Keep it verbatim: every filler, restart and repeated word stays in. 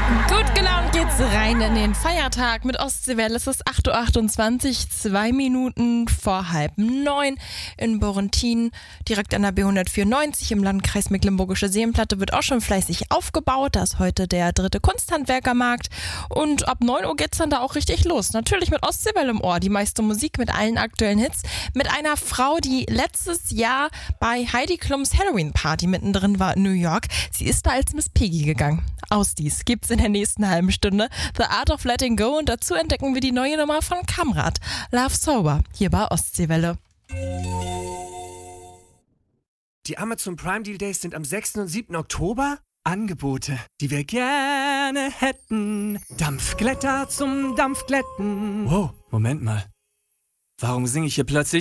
Gut gelaunt geht's rein in den Feiertag mit Ostseewelle. Es ist acht Uhr achtundzwanzig, zwei Minuten vor halb neun in Borrentin, direkt an der B hundertvierundneunzig im Landkreis Mecklenburgische Seenplatte wird auch schon fleißig aufgebaut. Da ist heute der dritte Kunsthandwerkermarkt und ab neun Uhr geht's dann da auch richtig los. Natürlich mit Ostseewelle im Ohr, die meiste Musik mit allen aktuellen Hits, mit einer Frau, die letztes Jahr bei Heidi Klums Halloween Party mittendrin war in New York. Sie ist da als Miss Piggy gegangen. Aus dies gibt's in der nächsten halben Stunde The Art of Letting Go und dazu entdecken wir die neue Nummer von Kamrat, Love Sober, hier bei Ostseewelle. Die Amazon Prime Deal Days sind am sechsten und siebten Oktober. Angebote, die wir gerne hätten. Dampfglätter zum Dampfglätten. Wow, Moment mal. Warum singe ich hier plötzlich